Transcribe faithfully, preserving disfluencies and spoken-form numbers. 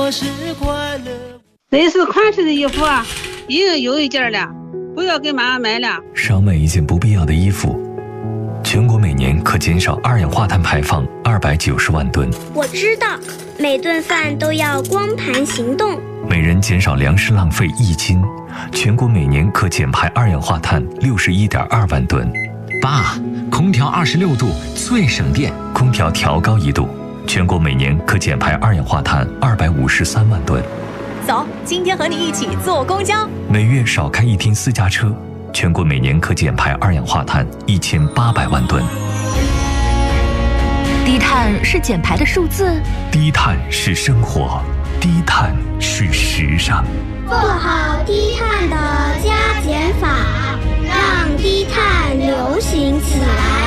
我是快乐。 类似款式的衣服啊，已经有一件了，不要给妈妈买了。 少买一件不必要的衣服。全国每年可减少二氧化碳排放二百九十万吨。 我知道，每顿饭都要光盘行动。 每人减少粮食浪费一斤，全国每年可减排二氧化碳六十一点二万吨。 爸，空调二十六度最省电， 空调调高一度，全国每年可减排二氧化碳二百五十三万吨。 走，今天和你一起坐公交。 每月少开一天私家车，全国每年可减排二氧化碳一千八百万吨。 低碳是减排的数字， 低碳是生活，低碳是时尚。 做好低碳的加减法，让低碳流行起来。